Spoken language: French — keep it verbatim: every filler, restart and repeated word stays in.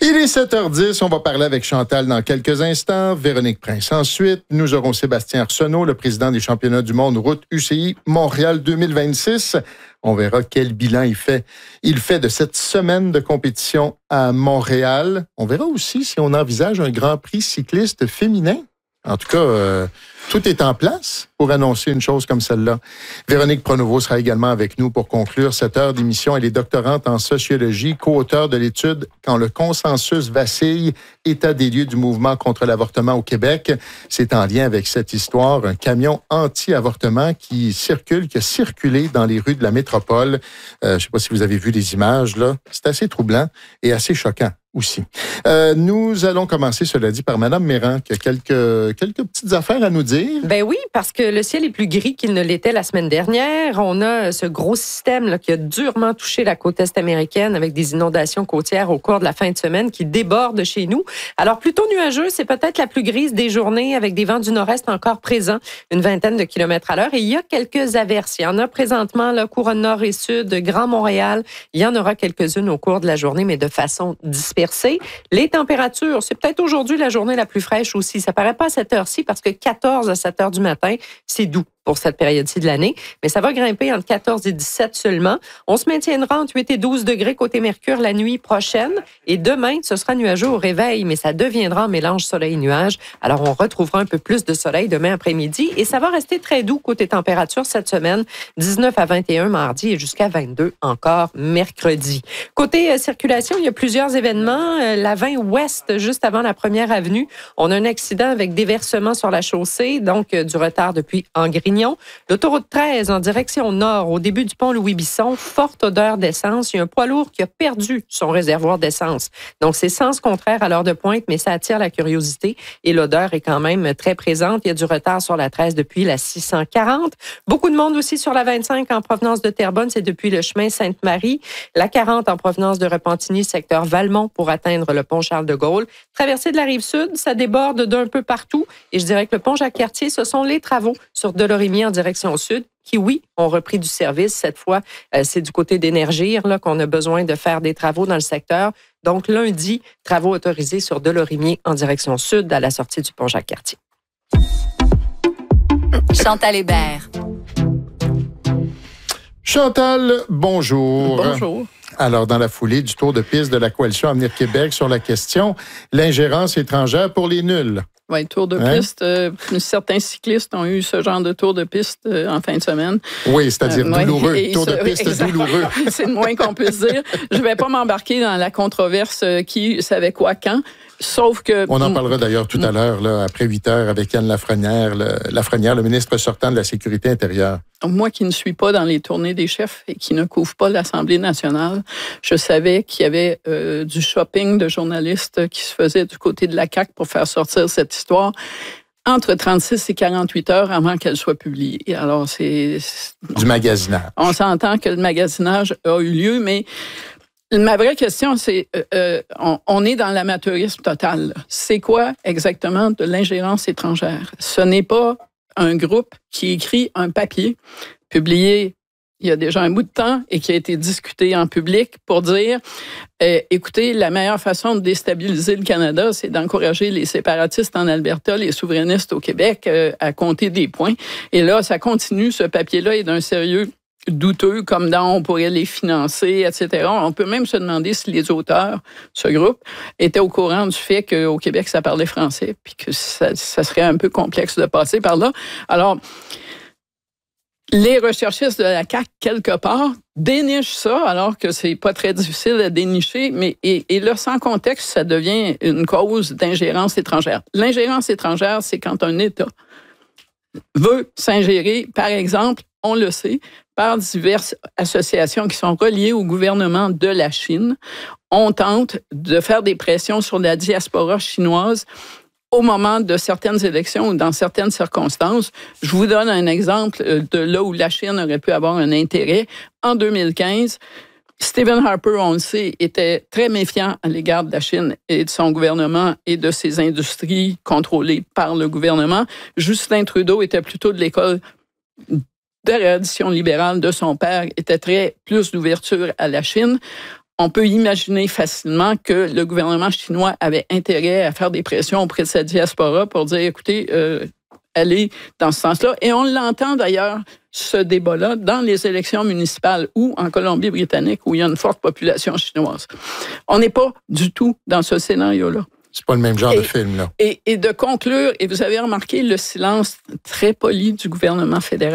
Il est sept heures dix, on va parler avec Chantal dans quelques instants, Véronique Prince ensuite. Nous aurons Sébastien Arsenault, le président des championnats du monde route U C I Montréal deux mille vingt-six. On verra quel bilan il fait. Il fait de cette semaine de compétition à Montréal. On verra aussi si on envisage un Grand Prix cycliste féminin. En tout cas, euh, tout est en place pour annoncer une chose comme celle-là. Véronique Pronovo sera également avec nous pour conclure cette heure d'émission. Elle est doctorante en sociologie, co-auteure de l'étude « Quand le consensus vacille, état des lieux du mouvement contre l'avortement au Québec ». C'est en lien avec cette histoire, un camion anti-avortement qui circule, qui a circulé dans les rues de la métropole. Euh, je ne sais pas si vous avez vu les images, là. C'est assez troublant et assez choquant aussi. Euh, nous allons commencer, cela dit, par Mme Méran, qui a quelques, quelques petites affaires à nous dire. Ben oui, parce que le ciel est plus gris qu'il ne l'était la semaine dernière. On a ce gros système là, qui a durement touché la côte est américaine avec des inondations côtières au cours de la fin de semaine qui débordent chez nous. Alors, plutôt nuageux, c'est peut-être la plus grise des journées avec des vents du nord-est encore présents, une vingtaine de kilomètres à l'heure. Et il y a quelques averses. Il y en a présentement, là, couronne nord et sud, Grand Montréal. Il y en aura quelques-unes au cours de la journée, mais de façon dispersée. Les températures, c'est peut-être aujourd'hui la journée la plus fraîche aussi. Ça paraît pas à cette heure-ci parce que quatorze à sept heures du matin, c'est doux pour cette période-ci de l'année. Mais ça va grimper entre quatorze et dix-sept seulement. On se maintiendra entre huit et douze degrés côté Mercure la nuit prochaine. Et demain, ce sera nuageux au réveil, mais ça deviendra un mélange soleil-nuage. Alors, on retrouvera un peu plus de soleil demain après-midi. Et ça va rester très doux côté température cette semaine. dix-neuf à vingt et un mardi et jusqu'à vingt-deux encore mercredi. Côté euh, circulation, il y a plusieurs événements. Euh, la vingt ouest, juste avant la première avenue, on a un accident avec déversement sur la chaussée, donc euh, du retard depuis Angrignon. L'autoroute treize en direction nord, au début du pont Louis-Bisson, forte odeur d'essence. Il y a un poids lourd qui a perdu son réservoir d'essence. Donc, c'est sens contraire à l'heure de pointe, mais ça attire la curiosité et l'odeur est quand même très présente. Il y a du retard sur la treize depuis la six cent quarante. Beaucoup de monde aussi sur la vingt-cinq en provenance de Terrebonne, c'est depuis le chemin Sainte-Marie. La quarante en provenance de Repentigny, secteur Valmont pour atteindre le pont Charles-de-Gaulle. Traversée de la Rive-Sud, ça déborde d'un peu partout. Et je dirais que le pont Jacques-Cartier, ce sont les travaux sur Delorimier en direction sud, qui, oui, ont repris du service. Cette fois, euh, c'est du côté d'Énergir là, qu'on a besoin de faire des travaux dans le secteur. Donc, lundi, travaux autorisés sur Delorimier en direction sud à la sortie du pont Jacques-Cartier. Chantal Hébert. Chantal, bonjour. Bonjour. Alors, dans la foulée du tour de piste de la Coalition Avenir Québec sur la question « L'ingérence étrangère pour les nuls ». Oui, tour de hein? piste. Euh, certains cyclistes ont eu ce genre de tour de piste euh, en fin de semaine. Oui, c'est-à-dire euh, douloureux. Ouais, tour ça, de piste exact. douloureux. C'est le moins qu'on puisse dire. Je ne vais pas m'embarquer dans la controverse euh, qui savait quoi quand. Sauf que... On en parlera d'ailleurs tout à l'heure, là, après huit heures, avec Anne Lafrenière, le, Lafrenière, le ministre sortant de la Sécurité intérieure. Moi qui ne suis pas dans les tournées des chefs et qui ne couvre pas l'Assemblée nationale, je savais qu'il y avait euh, du shopping de journalistes qui se faisait du côté de la C A Q pour faire sortir cette histoire entre trente-six et quarante-huit heures avant qu'elle soit publiée. Alors, c'est... Du magasinage. On s'entend que le magasinage a eu lieu, mais... Ma vraie question, c'est, euh, on, on est dans l'amateurisme total. C'est quoi exactement de l'ingérence étrangère? Ce n'est pas un groupe qui écrit un papier publié il y a déjà un bout de temps et qui a été discuté en public pour dire, euh, écoutez, la meilleure façon de déstabiliser le Canada, c'est d'encourager les séparatistes en Alberta, les souverainistes au Québec euh, à compter des points. Et là, ça continue, ce papier-là est d'un sérieux douteux, comme dans on pourrait les financer, et cetera. On peut même se demander si les auteurs, ce groupe, étaient au courant du fait qu'au Québec, ça parlait français, puis que ça, ça serait un peu complexe de passer par là. Alors, les recherchistes de la C A Q, quelque part, dénichent ça, alors que c'est pas très difficile à dénicher, mais et, et là, sans contexte, ça devient une cause d'ingérence étrangère. L'ingérence étrangère, c'est quand un État veut s'ingérer, par exemple, on le sait, par diverses associations qui sont reliées au gouvernement de la Chine. On tente de faire des pressions sur la diaspora chinoise au moment de certaines élections ou dans certaines circonstances. Je vous donne un exemple de là où la Chine aurait pu avoir un intérêt. En deux mille quinze, Stephen Harper, on le sait, était très méfiant à l'égard de la Chine et de son gouvernement et de ses industries contrôlées par le gouvernement. Justin Trudeau était plutôt de l'école de la tradition libérale de son père, était très plus d'ouverture à la Chine. on peut imaginer facilement que le gouvernement chinois avait intérêt à faire des pressions auprès de sa diaspora pour dire, écoutez, euh, aller dans ce sens-là. Et on l'entend d'ailleurs, ce débat-là, dans les élections municipales ou en Colombie-Britannique, où il y a une forte population chinoise. On n'est pas du tout dans ce scénario-là. C'est pas le même genre et, de film, là. Et, et de conclure, et vous avez remarqué le silence très poli du gouvernement fédéral.